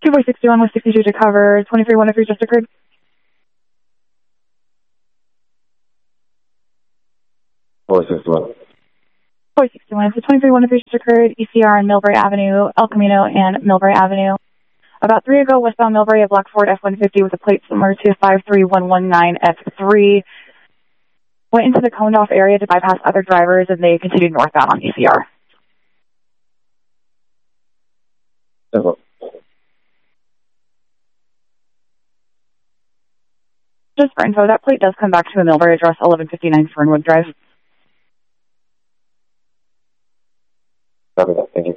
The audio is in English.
Boy 61 with 62 to cover. 23-103 just occurred. Boy 61. Boy 61. So 23-103 just occurred. ECR and Millbrae Avenue, El Camino and Millbrae Avenue. About 3 ago, westbound Millbrae, a black Ford F-150 with a plate similar to 53119F3 went into the coned-off area to bypass other drivers, and they continued northbound on ECR. Just for info, that plate does come back to a Millbrae address, 1159 Fernwood Drive. Copy that. Thank you.